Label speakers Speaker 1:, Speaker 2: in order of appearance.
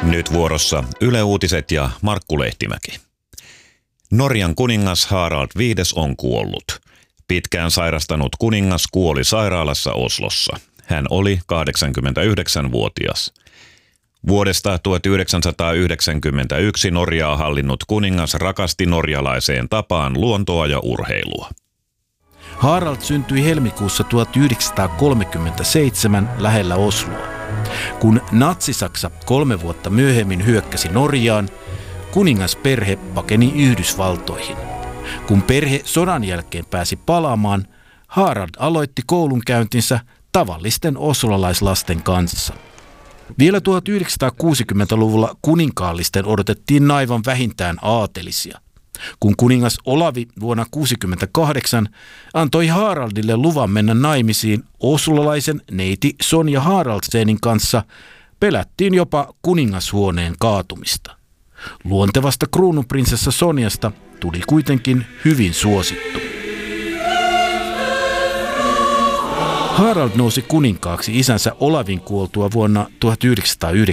Speaker 1: Nyt vuorossa Yle Uutiset ja Markku Lehtimäki. Norjan kuningas Harald V on kuollut. Pitkään sairastanut kuningas kuoli sairaalassa Oslossa. Hän oli 89-vuotias. Vuodesta 1991 Norjaa hallinnut kuningas rakasti norjalaiseen tapaan luontoa ja urheilua.
Speaker 2: Harald syntyi helmikuussa 1937 lähellä Osloa. Kun Natsi-Saksa 3 vuotta myöhemmin hyökkäsi Norjaan, kuningasperhe pakeni Yhdysvaltoihin. Kun perhe sodan jälkeen pääsi palaamaan, Harald aloitti koulunkäyntinsä tavallisten oslalaislasten kanssa. Vielä 1960-luvulla kuninkaallisten odotettiin naivan vähintään aatelisia. Kun kuningas Olavi vuonna 1968 antoi Haraldille luvan mennä naimisiin oslolaisen neiti Sonja Haraldsenin kanssa, pelättiin jopa kuningashuoneen kaatumista. Luontevasta kruununprinsessa Sonjasta tuli kuitenkin hyvin suosittu. Harald nousi kuninkaaksi isänsä Olavin kuoltua vuonna 1990.